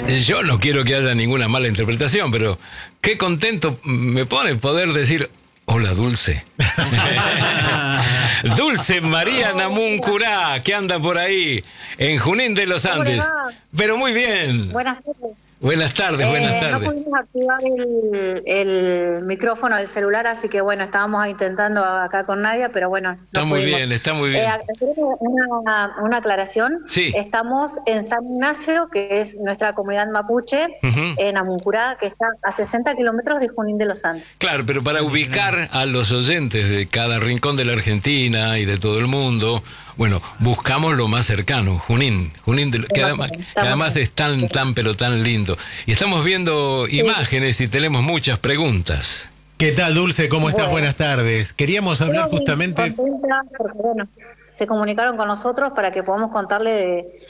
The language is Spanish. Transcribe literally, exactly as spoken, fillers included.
Yo no quiero que haya ninguna mala interpretación, pero qué contento me pone poder decir, hola Dulce. Dulce María Namuncurá, que anda por ahí, en Junín de los Andes. Pero muy bien. Buenas tardes. Buenas tardes, eh, buenas tardes. No pudimos activar el, el micrófono del celular, así que bueno, estábamos intentando acá con Nadia, pero bueno. No está muy pudimos. bien, está muy bien. Eh, una, una aclaración. Sí. Estamos en San Ignacio, que es nuestra comunidad mapuche, uh-huh. en Namuncurá, que está a sesenta kilómetros de Junín de los Andes. Claro, pero para ubicar a los oyentes de cada rincón de la Argentina y de todo el mundo, bueno, buscamos lo más cercano, Junín, Junín de, que, además, que además es tan, tan, pero tan lindo. Y estamos viendo sí. imágenes y tenemos muchas preguntas. ¿Qué tal, Dulce? ¿Cómo estás? Bueno, buenas tardes. Queríamos hablar Yo justamente... Contenta porque, bueno, se comunicaron con nosotros para que podamos contarle de